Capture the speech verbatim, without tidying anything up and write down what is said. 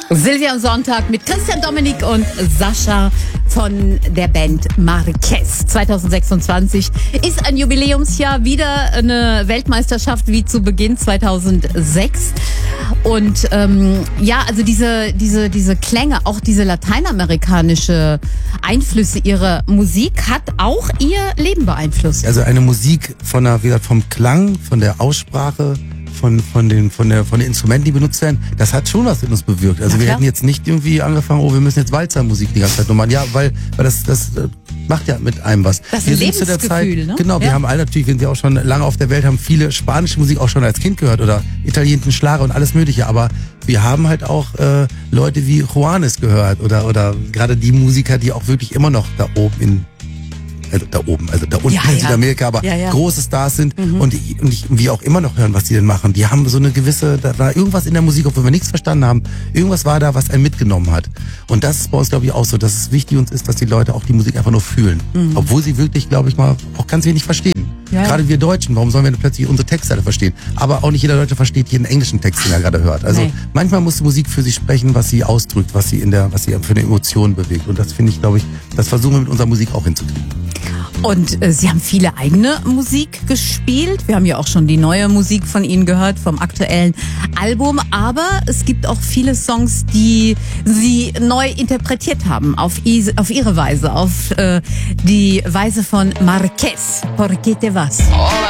Silvia am Sonntag mit Christian Dominik und Sascha von der Band Marquez. zwanzig sechsundzwanzig ist ein Jubiläumsjahr, wieder eine Weltmeisterschaft wie zu Beginn zweitausendsechs. Und ähm, ja, also diese diese diese Klänge, auch diese lateinamerikanische Einflüsse ihrer Musik hat auch ihr Leben beeinflusst. Also eine Musik von der, wie gesagt, vom Klang, von der Aussprache, von von den von der von den Instrumenten, die benutzt werden, das hat schon was in uns bewirkt. Also wir hätten jetzt nicht irgendwie angefangen, oh, wir müssen jetzt Walzermusik die ganze Zeit nur machen. Ja, weil weil das das äh, macht ja mit einem was. Das ist wir ein sind zu der Zeit, Lebensgefühl, ne? genau, wir Ja. haben alle natürlich, wenn wir auch schon lange auf der Welt haben, viele spanische Musik auch schon als Kind gehört oder italienischen Schlager und alles Mögliche. Aber wir haben halt auch äh, Leute wie Juanes gehört oder oder gerade die Musiker, die auch wirklich immer noch da oben in also da oben, also da unten Ja, in ja. Südamerika, aber Ja, ja. große Stars sind mhm. und, ich, und ich, wir auch immer noch hören, was die denn machen. Die haben so eine gewisse, da war irgendwas in der Musik, obwohl wir nichts verstanden haben, irgendwas war da, was einen mitgenommen hat. Und das ist bei uns, glaube ich, auch so, dass es wichtig uns ist, dass die Leute auch die Musik einfach nur fühlen. Mhm. Obwohl sie wirklich, glaube ich mal, auch ganz wenig verstehen. Ja. Gerade wir Deutschen, warum sollen wir denn plötzlich unsere Texte alle verstehen? Aber auch nicht jeder Deutsche versteht jeden englischen Text, den er gerade hört. Also Nee. manchmal muss die Musik für sich sprechen, was sie ausdrückt, was sie in der, was sie für eine Emotion bewegt. Und das finde ich, glaube ich, das versuchen wir mit unserer Musik auch hinzukriegen. Und äh, Sie haben viele eigene Musik gespielt. Wir haben ja auch schon die neue Musik von Ihnen gehört, vom aktuellen Album. Aber es gibt auch viele Songs, die Sie neu interpretiert haben, auf, is- auf Ihre Weise, auf äh, die Weise von Marquez. Por qué te vas?